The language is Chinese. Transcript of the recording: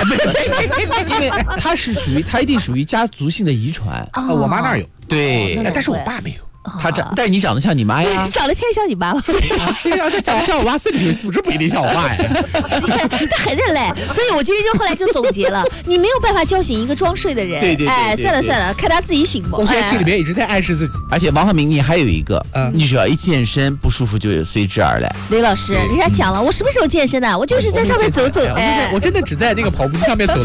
因为他一定属于家族性的遗传。 我妈那儿有， 对， 但是我爸没有。 但是你长得像你妈呀， 长得太像你妈了。 是呀，他长得像我妈，身体素质不一定像我爸呀。 他很认嘞，所以我今天就后来就总结了，你没有办法叫醒一个装睡的人。 对， 算了，看他自己醒吧。 我现在心里面一直在暗示自己。 而且王鹤鸣，你还有一个，你只要一健身不舒服就随之而来。 雷老师，人家讲了，我什么时候健身的？我就是在上面走走。 我真的只在那个跑步机上面走。